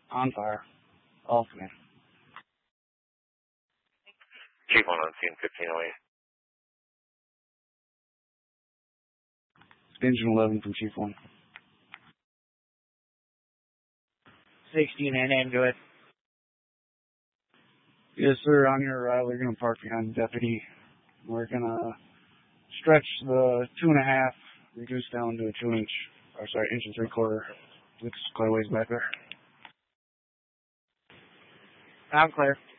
On fire. All command. Chief 1 on scene, 1508. Engine 11 from Chief 1. 16 and go ahead. Yes, sir. On your arrival, you're going to park behind the deputy. We're going to stretch the 2.5, reduce down to a 2-inch, or sorry, 1 3/4. Looks quite a ways back there. I'm clear.